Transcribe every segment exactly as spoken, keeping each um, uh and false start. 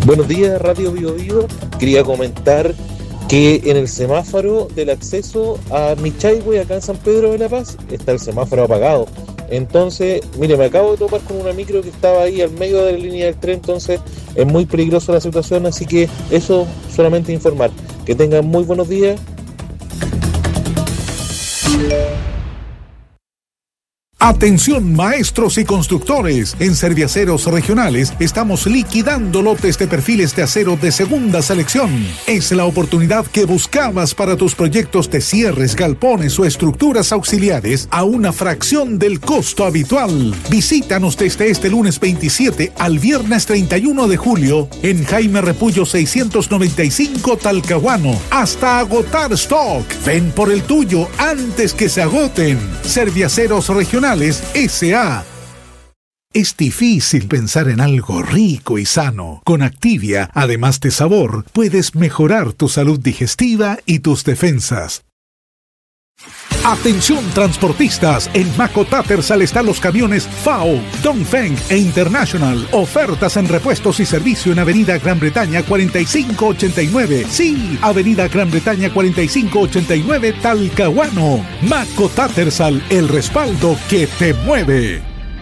Buenos días, Radio Bio Bio. Quería comentar que en el semáforo del acceso a Michaihue, acá en San Pedro de la Paz, está el semáforo apagado. Entonces, mire, me acabo de topar con una micro que estaba ahí al medio de la línea del tren, entonces es muy peligrosa la situación, así que eso solamente informar. Que tengan muy buenos días. Atención maestros y constructores, en Serviaceros Regionales estamos liquidando lotes de perfiles de acero de segunda selección. Es la oportunidad que buscabas para tus proyectos de cierres, galpones o estructuras auxiliares a una fracción del costo habitual. Visítanos desde este lunes veintisiete al viernes treinta y uno de julio en Jaime Repullo seiscientos noventa y cinco Talcahuano, hasta agotar stock. Ven por el tuyo antes que se agoten. Serviaceros Regionales S A Es difícil pensar en algo rico y sano. Con Activia, además de sabor, puedes mejorar tu salud digestiva y tus defensas. Atención transportistas, en Maco Tattersall están los camiones F A O, Dongfeng e International. Ofertas en repuestos y servicio en Avenida Gran Bretaña cuarenta y cinco ochenta y nueve. Sí, Avenida Gran Bretaña cuarenta y cinco ochenta y nueve Talcahuano. Maco Tattersall, el respaldo que te mueve.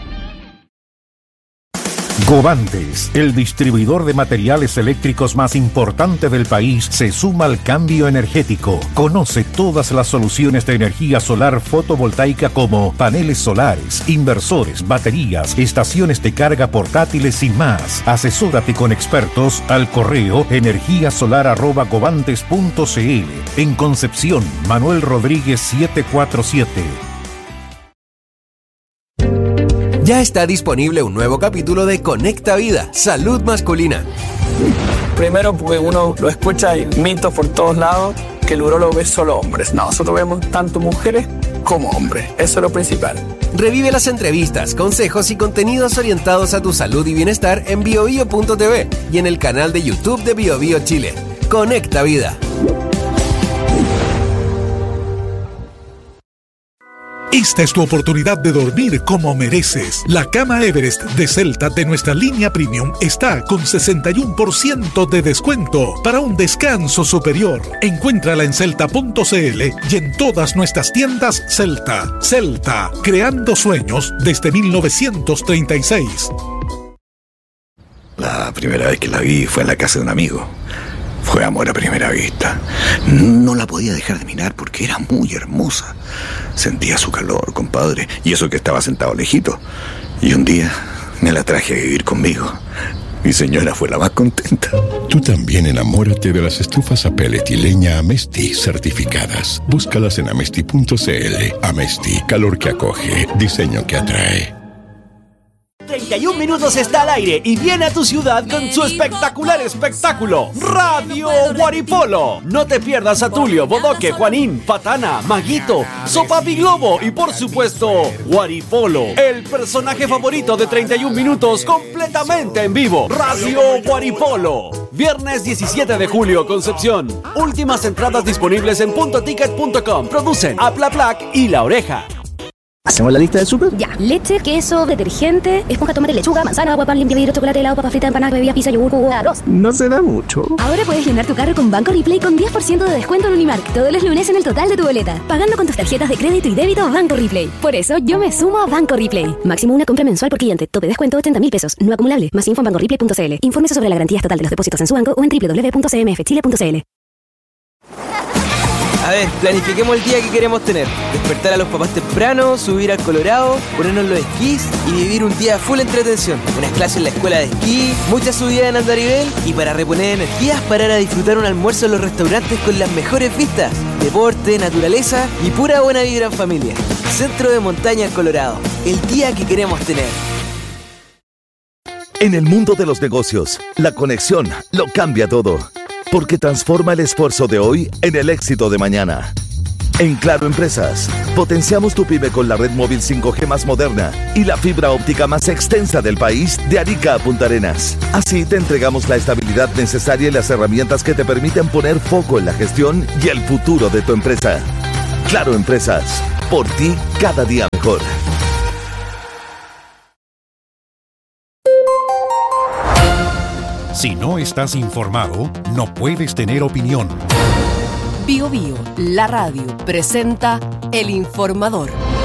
Govantes, el distribuidor de materiales eléctricos más importante del país, se suma al cambio energético. Conoce todas las soluciones de energía solar fotovoltaica como paneles solares, inversores, baterías, estaciones de carga portátiles y más. Asesórate con expertos al correo energía solar arroba govantes punto c l. En Concepción, Manuel Rodríguez setecientos cuarenta y siete. Ya está disponible un nuevo capítulo de Conecta Vida, Salud Masculina. Primero, porque uno lo escucha y mitos por todos lados, que el urólogo ve solo hombres. No, nosotros vemos tanto mujeres como hombres. Eso es lo principal. Revive las entrevistas, consejos y contenidos orientados a tu salud y bienestar en bio bio punto t v y en el canal de YouTube de Bio Bio Chile. Conecta Vida. Esta es tu oportunidad de dormir como mereces. La cama Everest de Celta de nuestra línea Premium está con sesenta y uno por ciento de descuento para un descanso superior. Encuéntrala en celta punto c l y en todas nuestras tiendas Celta. Celta, creando sueños desde mil novecientos treinta y seis. La primera vez que la vi fue en la casa de un amigo. Fue amor a primera vista. No la podía dejar de mirar porque era muy hermosa. Sentía su calor, compadre, y eso que estaba sentado lejito. Y un día me la traje a vivir conmigo. Mi señora fue la más contenta. Tú también enamórate de las estufas a pellet y leña Amesti certificadas. Búscalas en amesti punto c l. Amesti, calor que acoge, diseño que atrae. treinta y un minutos está al aire y viene a tu ciudad con su espectacular espectáculo Radio Guaripolo. No te pierdas a Tulio, Bodoque, Juanín, Patana, Maguito, Sopapi Globo y por supuesto Guaripolo, el personaje favorito de treinta y un minutos completamente en vivo. Radio Guaripolo, viernes diecisiete de julio, Concepción. Últimas entradas disponibles en punto ticket punto com. Producen Aplaplac y La Oreja. ¿Hacemos la lista del súper? Ya. Leche, queso, detergente, esponja, tomate, lechuga, manzana, agua, pan, limpia vidrio, chocolate, helado, papa frita, empanada, bebida, pizza, yogur, jugo, arroz. No se da mucho. Ahora puedes llenar tu carro con Banco Replay con diez por ciento de descuento en Unimark todos los lunes en el total de tu boleta, pagando con tus tarjetas de crédito y débito Banco Replay. Por eso yo me sumo a Banco Replay. Máximo una compra mensual por cliente. Tope descuento ochenta mil pesos. No acumulable. Más info en banco replay punto c l. Infórmese sobre la garantía estatal de los depósitos en su banco o en doble u doble u doble u punto c m f chile punto c l. A ver, planifiquemos el día que queremos tener. Despertar a los papás temprano, subir al Colorado, ponernos los esquís y vivir un día full entretención. Unas clases en la escuela de esquí, muchas subidas en andarivel y para reponer energías, parar a disfrutar un almuerzo en los restaurantes con las mejores vistas. Deporte, naturaleza y pura buena vibra en familia. Centro de Montaña El Colorado. El día que queremos tener. En el mundo de los negocios, la conexión lo cambia todo. Porque transforma el esfuerzo de hoy en el éxito de mañana. En Claro Empresas, potenciamos tu pyme con la red móvil cinco G más moderna y la fibra óptica más extensa del país de Arica a Punta Arenas. Así te entregamos la estabilidad necesaria y las herramientas que te permiten poner foco en la gestión y el futuro de tu empresa. Claro Empresas, por ti cada día mejor. Si no estás informado, no puedes tener opinión. Bio Bio, la radio, presenta El Informador.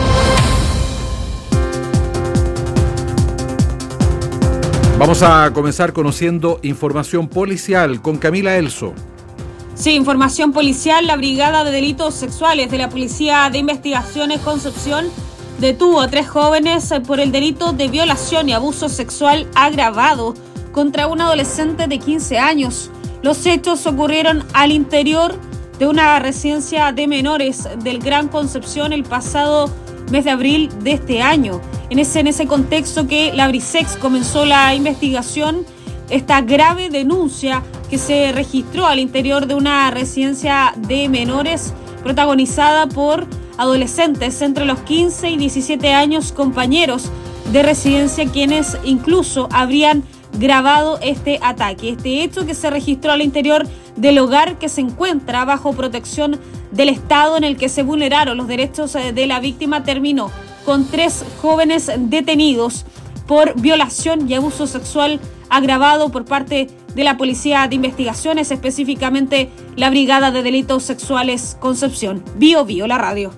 Vamos a comenzar conociendo información policial con Camila Elso. Sí, información policial. La Brigada de Delitos Sexuales de la Policía de Investigaciones Concepción detuvo a tres jóvenes por el delito de violación y abuso sexual agravado contra un adolescente de quince años. Los hechos ocurrieron al interior de una residencia de menores del Gran Concepción el pasado mes de abril de este año. En ese, en ese contexto que la Brisex comenzó la investigación, esta grave denuncia que se registró al interior de una residencia de menores protagonizada por adolescentes entre los quince y diecisiete años, compañeros de residencia, quienes incluso habrían grabado este ataque. Este hecho que se registró al interior del hogar que se encuentra bajo protección del Estado, en el que se vulneraron los derechos de la víctima, terminó con tres jóvenes detenidos por violación y abuso sexual agravado por parte de la Policía de Investigaciones, específicamente la Brigada de Delitos Sexuales Concepción. Bio Bio, la radio.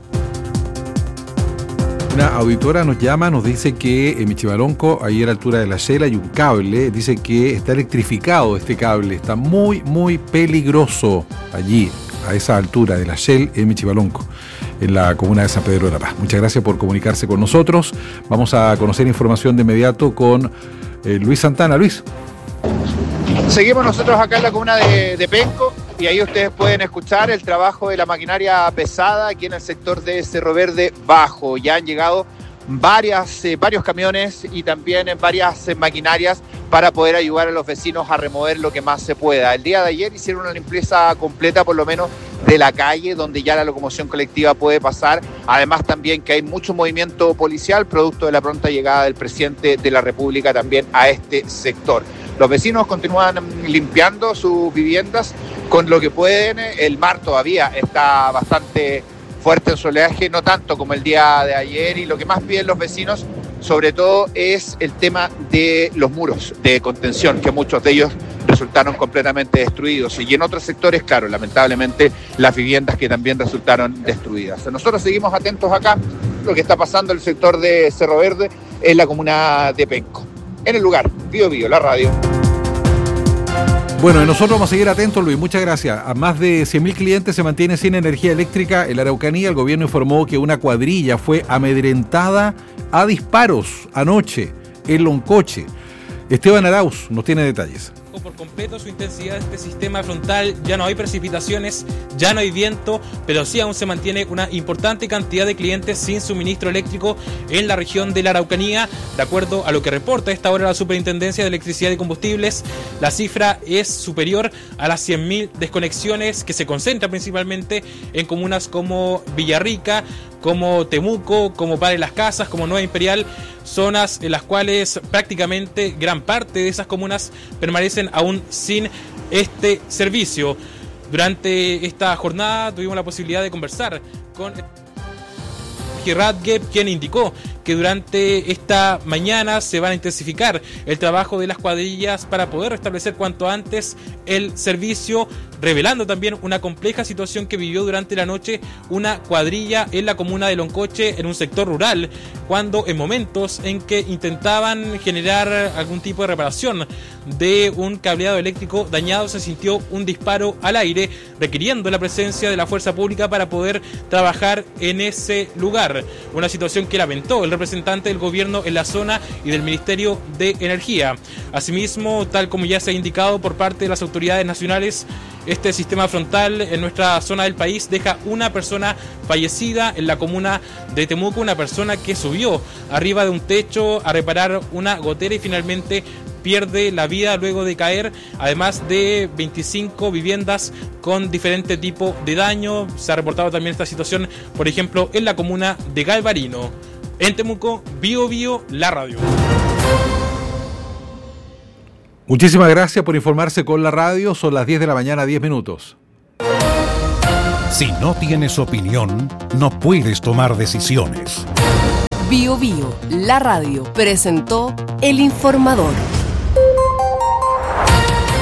Una auditora nos llama, nos dice que en Michimalonco, ahí a la altura de la Shela, hay un cable, dice que está electrificado este cable, está muy, muy peligroso allí, a esa altura de la Shell en Michimalonco, en la comuna de San Pedro de la Paz. Muchas gracias por comunicarse con nosotros. Vamos a conocer información de inmediato con eh, Luis Santana. Luis. Seguimos nosotros acá en la comuna de, de Penco, y ahí ustedes pueden escuchar el trabajo de la maquinaria pesada aquí en el sector de Cerro Verde Bajo. Ya han llegado varias, eh, varios camiones y también varias eh, maquinarias para poder ayudar a los vecinos a remover lo que más se pueda. El día de ayer hicieron una limpieza completa, por lo menos de la calle, donde ya la locomoción colectiva puede pasar. Además también que hay mucho movimiento policial, producto de la pronta llegada del presidente de la República también a este sector. Los vecinos continúan limpiando sus viviendas con lo que pueden. El mar todavía está bastante fuerte en su oleaje, no tanto como el día de ayer, y lo que más piden los vecinos sobre todo es el tema de los muros de contención, que muchos de ellos resultaron completamente destruidos, y en otros sectores, claro, lamentablemente las viviendas que también resultaron destruidas. Nosotros seguimos atentos acá lo que está pasando en el sector de Cerro Verde, en la comuna de Penco. En el lugar, Bio Bio, la radio. Bueno, y nosotros vamos a seguir atentos, Luis, muchas gracias. A más de cien mil clientes se mantienen sin energía eléctrica en la Araucanía. El gobierno informó que una cuadrilla fue amedrentada a disparos anoche en Loncoche. Esteban Arauz nos tiene detalles. Por completo su intensidad de este sistema frontal, ya no hay precipitaciones, ya no hay viento, pero sí aún se mantiene una importante cantidad de clientes sin suministro eléctrico en la región de la Araucanía. De acuerdo a lo que reporta a esta hora la Superintendencia de Electricidad y Combustibles, la cifra es superior a las cien mil desconexiones, que se concentran principalmente en comunas como Villarrica, como Temuco, como Padre Las Casas, como Nueva Imperial, zonas en las cuales prácticamente gran parte de esas comunas permanecen aún sin este servicio. Durante esta jornada tuvimos la posibilidad de conversar con Radgeb, quien indicó que durante esta mañana se van a intensificar el trabajo de las cuadrillas para poder restablecer cuanto antes el servicio, revelando también una compleja situación que vivió durante la noche una cuadrilla en la comuna de Loncoche, en un sector rural, cuando en momentos en que intentaban generar algún tipo de reparación de un cableado eléctrico dañado, se sintió un disparo al aire, requiriendo la presencia de la fuerza pública para poder trabajar en ese lugar. Una situación que lamentó el representante del gobierno en la zona y del Ministerio de Energía. Asimismo, tal como ya se ha indicado por parte de las autoridades nacionales, este sistema frontal en nuestra zona del país deja una persona fallecida en la comuna de Temuco, una persona que subió arriba de un techo a reparar una gotera y finalmente pierde la vida luego de caer, además de veinticinco viviendas con diferente tipo de daño. Se ha reportado también esta situación, por ejemplo, en la comuna de Galvarino. En Temuco, Bio Bio, la radio. Muchísimas gracias por informarse con la radio. Son las diez de la mañana, diez minutos. Si no tienes opinión, no puedes tomar decisiones. Bio Bio, la radio, presentó El Informador.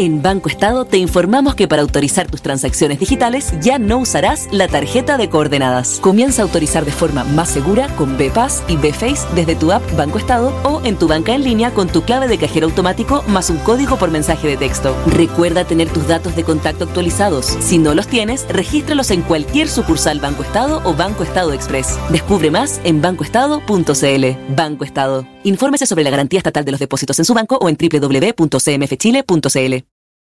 En Banco Estado te informamos que para autorizar tus transacciones digitales ya no usarás la tarjeta de coordenadas. Comienza a autorizar de forma más segura con B P A S y B Face desde tu app Banco Estado o en tu banca en línea con tu clave de cajero automático más un código por mensaje de texto. Recuerda tener tus datos de contacto actualizados. Si no los tienes, regístralos en cualquier sucursal Banco Estado o Banco Estado Express. Descubre más en banco estado punto c l. Banco Estado. Infórmese sobre la garantía estatal de los depósitos en su banco o en doble u doble u doble u punto c m f chile punto c l.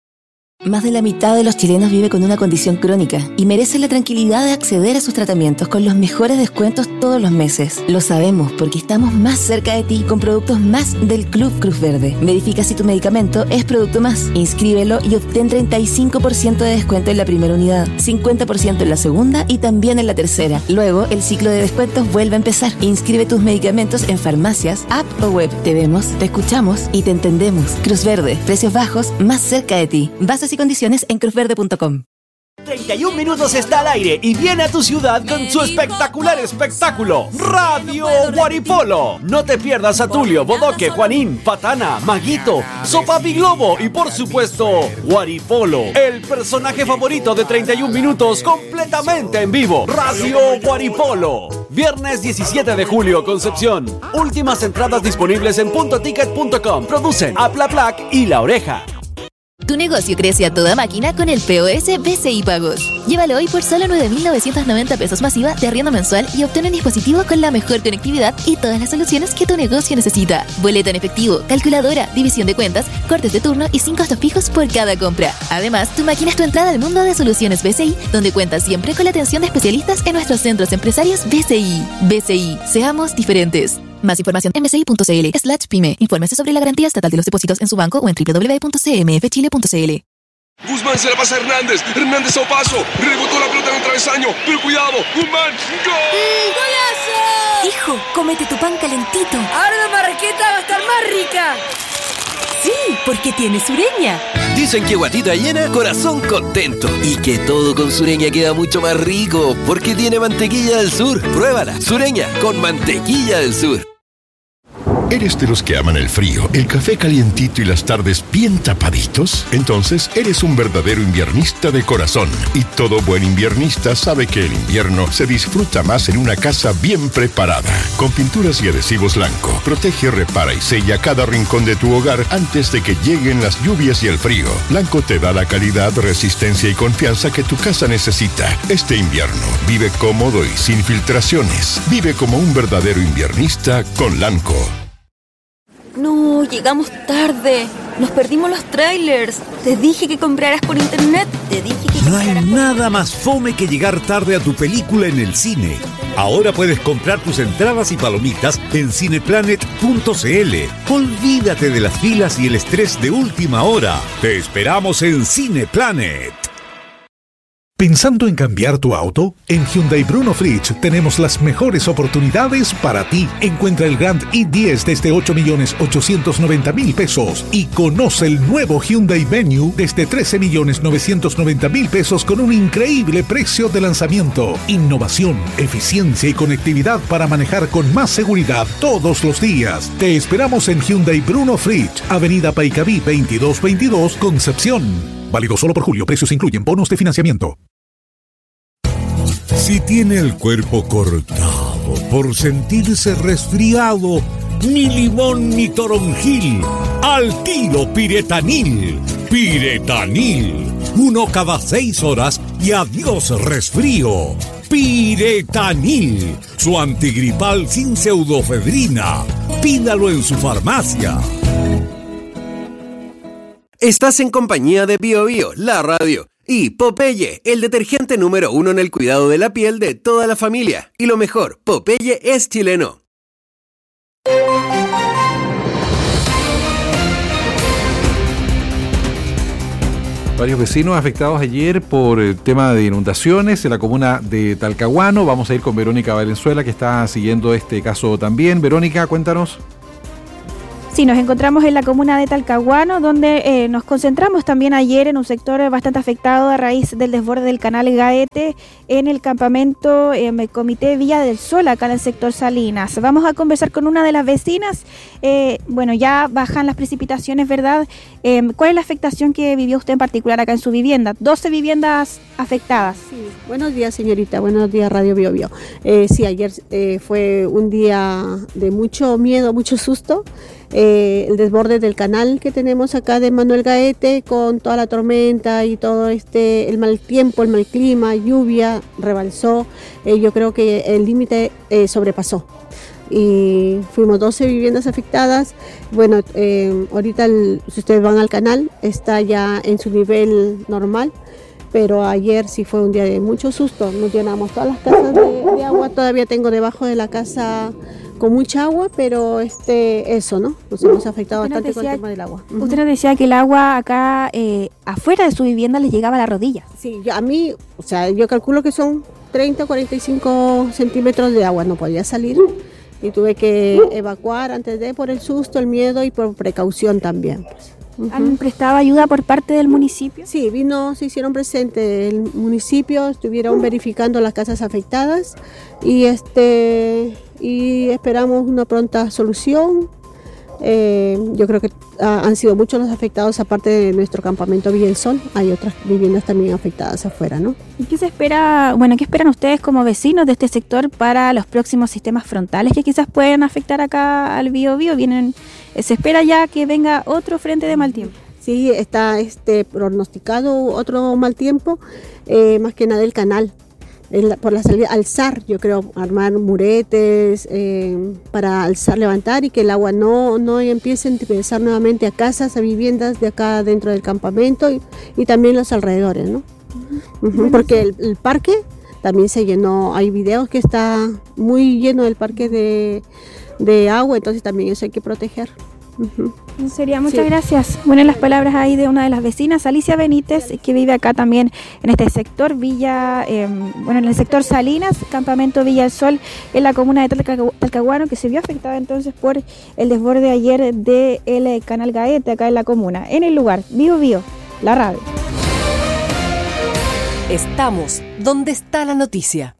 Más de la mitad de los chilenos vive con una condición crónica y merece la tranquilidad de acceder a sus tratamientos con los mejores descuentos todos los meses. Lo sabemos porque estamos más cerca de ti con productos más del Club Cruz Verde. Verifica si tu medicamento es producto más. Inscríbelo y obtén treinta y cinco por ciento de descuento en la primera unidad, cincuenta por ciento en la segunda y también en la tercera. Luego, el ciclo de descuentos vuelve a empezar. Inscribe tus medicamentos en farmacias, app o web. Te vemos, te escuchamos y te entendemos. Cruz Verde, precios bajos, más cerca de ti. Bases y condiciones en cruz verde punto com. treinta y un minutos está al aire y viene a tu ciudad con su espectacular espectáculo Radio Guaripolo. No te pierdas a Tulio, Bodoque, Juanín, Patana, Maguito, Sopapi Globo y por supuesto Guaripolo, el personaje favorito de treinta y un minutos completamente en vivo. Radio Guaripolo. Viernes diecisiete de julio, Concepción. Últimas entradas disponibles en punto ticket punto com. Producen Aplaplac y La Oreja. Tu negocio crece a toda máquina con el P O S B C I Pagos. Llévalo hoy por solo nueve mil novecientos noventa pesos masiva de arriendo mensual y obtén un dispositivo con la mejor conectividad y todas las soluciones que tu negocio necesita. Boleta en efectivo, calculadora, división de cuentas, cortes de turno y sin costos fijos por cada compra. Además, tu máquina es tu entrada al mundo de soluciones B C I, donde cuentas siempre con la atención de especialistas en nuestros centros empresarios B C I. B C I, seamos diferentes. Más información en bci.cl slash pyme. Infórmese sobre la garantía estatal de los depósitos en su banco o en doble u doble u doble u punto c m f chile punto c l. Guzmán se la pasa a Hernández. Hernández a paso. Rebotó la pelota en el travesaño. Pero cuidado. Guzmán. ¡Gol! ¡Golazo! Hijo, cómete tu pan calentito. Ahora la marraqueta va a estar más rica. Sí, porque tiene Sureña. Dicen que guatita llena, corazón contento. Y que todo con Sureña queda mucho más rico, porque tiene mantequilla del sur. Pruébala, Sureña, con mantequilla del sur. ¿Eres de los que aman el frío, el café calientito y las tardes bien tapaditos? Entonces eres un verdadero inviernista de corazón. Y todo buen inviernista sabe que el invierno se disfruta más en una casa bien preparada. Con pinturas y adhesivos Lanco, protege, repara y sella cada rincón de tu hogar antes de que lleguen las lluvias y el frío. Lanco te da la calidad, resistencia y confianza que tu casa necesita. Este invierno, vive cómodo y sin filtraciones. Vive como un verdadero inviernista con Lanco. No, llegamos tarde. Nos perdimos los trailers. Te dije que compraras por internet. Te dije que No hay nada más fome que llegar tarde a tu película en el cine. Ahora puedes comprar tus entradas y palomitas en cineplanet punto c l. Olvídate de las filas y el estrés de última hora. Te esperamos en Cineplanet. ¿Pensando en cambiar tu auto? En Hyundai Bruno Fritsch tenemos las mejores oportunidades para ti. Encuentra el Grand i diez desde ocho millones ochocientos noventa mil pesos y conoce el nuevo Hyundai Venue desde trece millones novecientos noventa mil pesos con un increíble precio de lanzamiento. Innovación, eficiencia y conectividad para manejar con más seguridad todos los días. Te esperamos en Hyundai Bruno Fritsch, Avenida Paicabí veintidós veintidós, Concepción. Válido solo por julio. Precios incluyen bonos de financiamiento. Si tiene el cuerpo cortado por sentirse resfriado, ni limón ni toronjil, al tiro Piretanil. Piretanil, uno cada seis horas y adiós resfrío. Piretanil, su antigripal sin pseudofedrina. Pídalo en su farmacia. Estás en compañía de Bio Bio, la radio, y Popeye, el detergente número uno en el cuidado de la piel de toda la familia. Y lo mejor, Popeye es chileno. Varios vecinos afectados ayer por el tema de inundaciones en la comuna de Talcahuano. Vamos a ir con Verónica Valenzuela, que está siguiendo este caso también. Verónica, cuéntanos. Sí, nos encontramos en la comuna de Talcahuano, donde eh, nos concentramos también ayer en un sector bastante afectado a raíz del desborde del canal Gaete en el campamento eh, Comité Villa del Sol, acá en el sector Salinas. Vamos a conversar con una de las vecinas. Eh, bueno, ya bajan las precipitaciones, ¿verdad? Eh, ¿Cuál es la afectación que vivió usted en particular acá en su vivienda? doce viviendas afectadas. Sí, buenos días, señorita. Buenos días, Radio Bio Bio. Eh, sí, ayer eh, fue un día de mucho miedo, mucho susto. Eh, el desborde del canal que tenemos acá de Manuel Gaete, con toda la tormenta y todo este, el mal tiempo, el mal clima, lluvia, rebalsó. Eh, yo creo que el límite eh, sobrepasó. Y fuimos doce viviendas afectadas. Bueno, eh, ahorita el, si ustedes van al canal, está ya en su nivel normal. Pero ayer sí fue un día de mucho susto. Nos llenamos todas las casas de, de agua. Todavía tengo debajo de la casa con mucha agua, pero este eso, ¿no? Nos hemos afectado usted bastante decía, con el tema del agua. Uh-huh. Usted nos decía que el agua acá eh, afuera de su vivienda les llegaba a la rodilla. Sí, yo, a mí, o sea, yo calculo que son treinta o cuarenta y cinco centímetros de agua. No podía salir y tuve que evacuar antes de, por el susto, el miedo y por precaución también, pues. Uh-huh. ¿Han prestado ayuda por parte del municipio? Sí, vino, se hicieron presentes el municipio, estuvieron verificando las casas afectadas y este y esperamos una pronta solución. Eh, yo creo que uh, han sido muchos los afectados, aparte de nuestro campamento Villa del Sol, hay otras viviendas también afectadas afuera, ¿no? ¿Y qué se espera, bueno, qué esperan ustedes como vecinos de este sector para los próximos sistemas frontales que quizás pueden afectar acá al Bío Bío? Vienen, se espera ya que venga otro frente de mal tiempo. Sí, está este pronosticado otro mal tiempo, eh, más que nada el canal. El, por la salida, alzar, yo creo, armar muretes eh, para alzar, levantar y que el agua no, no empiece a empezar nuevamente a casas, a viviendas de acá dentro del campamento y, y también los alrededores, ¿no? Uh-huh. Uh-huh, porque el, el parque también se llenó, hay videos que está muy lleno el parque de, de agua, entonces también eso hay que proteger. Uh-huh. Sería, muchas sí. gracias. Bueno, las palabras ahí de una de las vecinas, Alicia Benítez, que vive acá también en este sector, Villa, eh, bueno, en el sector Salinas, campamento Villa del Sol, en la comuna de Talca- Talcahuano, que se vio afectada entonces por el desborde ayer del canal Gaete, acá en la comuna. En el lugar, Bío Bío, la radio. Estamos donde está la noticia.